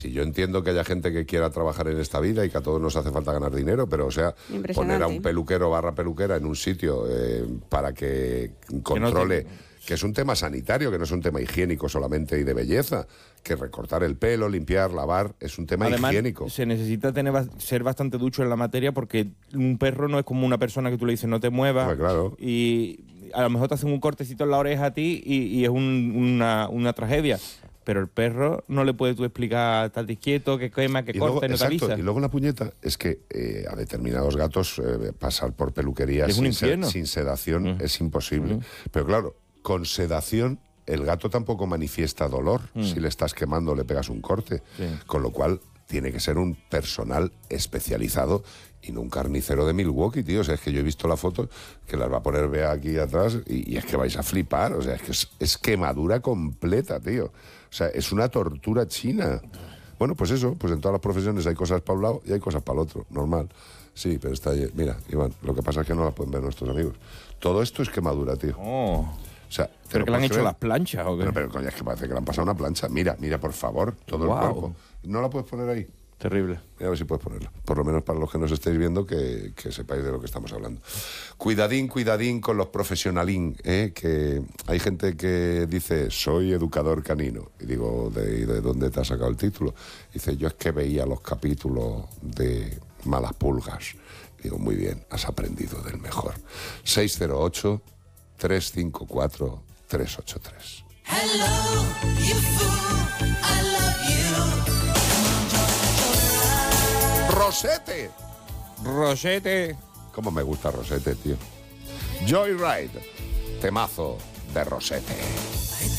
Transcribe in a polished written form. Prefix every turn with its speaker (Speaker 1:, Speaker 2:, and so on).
Speaker 1: Si yo entiendo que haya gente que quiera trabajar en esta vida y que a todos nos hace falta ganar dinero, pero o sea, poner a un peluquero / peluquera en un sitio para que controle, que es un tema sanitario, que no es un tema higiénico solamente y de belleza, que recortar el pelo, limpiar, lavar, es un tema higiénico.
Speaker 2: Se necesita ser bastante ducho en la materia porque un perro no es como una persona que tú le dices no te muevas.
Speaker 1: Pues claro.
Speaker 2: Y a lo mejor te hacen un cortecito en la oreja a ti y es una tragedia. Pero el perro no le puedes tú explicar, estate quieto, que quema, que corta, no te avisa.
Speaker 1: Y luego la puñeta es que a determinados gatos pasar por peluquerías sin sedación es imposible. Pero claro, con sedación el gato tampoco manifiesta dolor si le estás quemando o le pegas un corte. Con lo cual tiene que ser un personal especializado y no un carnicero de Milwaukee, tío. O sea, es que yo he visto la foto que las va a poner Bea aquí atrás y es que vais a flipar. O sea, es que es quemadura completa, tío. O sea, es una tortura china. Bueno, pues eso, pues en todas las profesiones hay cosas para un lado y hay cosas para el otro, normal. Sí, pero está ahí. Mira, Iván, lo que pasa es que no la pueden ver nuestros amigos. Todo esto es quemadura, tío.
Speaker 2: Oh.
Speaker 1: O sea,
Speaker 2: ¿Pero que le han hecho las planchas o qué?
Speaker 1: Pero coño, es que parece que le han pasado una plancha. Mira, por favor, todo el cuerpo. ¿No la puedes poner ahí?
Speaker 2: Terrible.
Speaker 1: Mira a ver si puedes ponerla. Por lo menos para los que nos estéis viendo, que sepáis de lo que estamos hablando. Cuidadín con los profesionalín, que hay gente que dice, soy educador canino. Y digo, ¿de dónde te has sacado el título? Dice, yo es que veía los capítulos de Malas Pulgas. Y digo, muy bien, has aprendido del mejor. 608-354-383.
Speaker 3: Hello, you fool, I love you.
Speaker 1: Rosete. Cómo me gusta Rosete, tío. Joyride, temazo de Rosete.